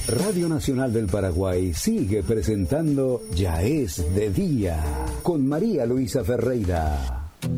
Radio Nacional del Paraguay sigue presentando Ya es de día con María Luisa Ferreira.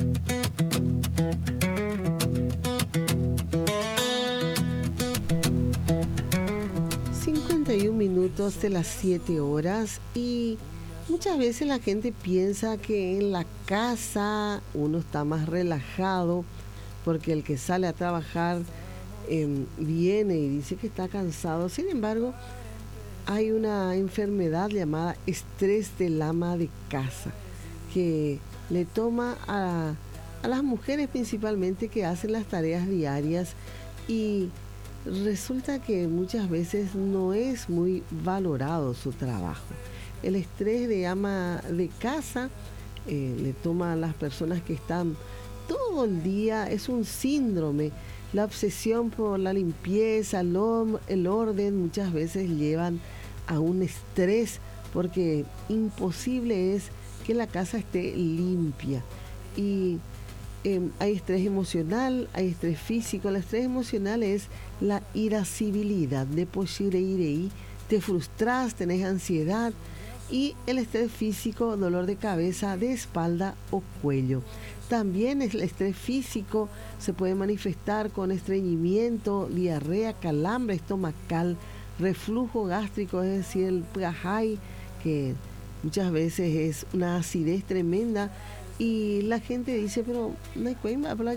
51 minutos de las 7 horas y muchas veces la gente piensa que en la casa uno está más relajado porque el que sale a trabajar viene y dice que está cansado. Sin embargo, hay una enfermedad llamada estrés del ama de casa que le toma a las mujeres principalmente que hacen las tareas diarias y resulta que muchas veces no es muy valorado su trabajo. El estrés de ama de casa le toma a las personas que están todo el día, es un síndrome. La obsesión por la limpieza, el orden, muchas veces llevan a un estrés porque imposible es que la casa esté limpia. Y hay estrés emocional, hay estrés físico. El estrés emocional es la irascibilidad, de posible ir, te frustras, tenés ansiedad. Y el estrés físico, dolor de cabeza, de espalda o cuello. También el estrés físico se puede manifestar con estreñimiento, diarrea, calambre estomacal, reflujo gástrico, es decir, el pajay, que muchas veces es una acidez tremenda. Y la gente dice, pero no hay cuenta, pero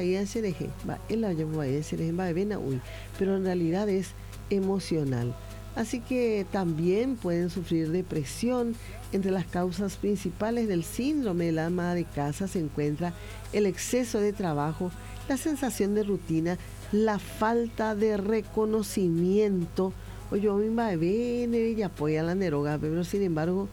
en realidad es emocional. Así que también pueden sufrir depresión. Entre las causas principales del síndrome del ama de casa se encuentra el exceso de trabajo, la sensación de rutina, la falta de reconocimiento. Oye, ella apoya la neroga, pero sin embargo,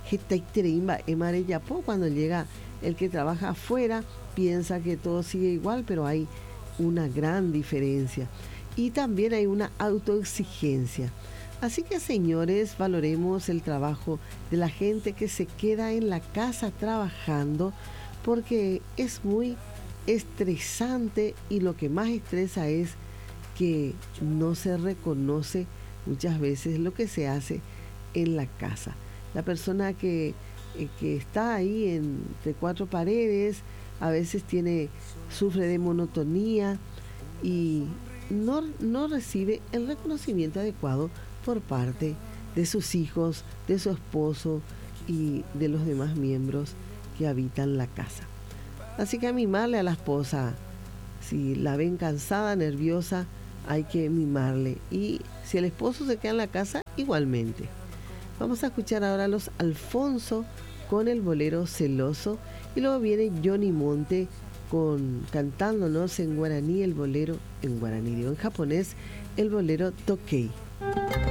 cuando llega el que trabaja afuera, piensa que todo sigue igual, pero hay una gran diferencia. Y también hay una autoexigencia. Así que, señores, valoremos el trabajo de la gente que se queda en la casa trabajando porque es muy estresante y lo que más estresa es que no se reconoce muchas veces lo que se hace en la casa. La persona que está ahí entre cuatro paredes a veces sufre de monotonía y no recibe el reconocimiento adecuado por parte de sus hijos, de su esposo y de los demás miembros que habitan la casa. Así que a mimarle a la esposa, si la ven cansada, nerviosa, hay que mimarle. Y si el esposo se queda en la casa, igualmente. Vamos a escuchar ahora a los Alfonso con el bolero Celoso y luego viene Johnny Monte cantándonos en guaraní el bolero, en japonés, el bolero Tokei.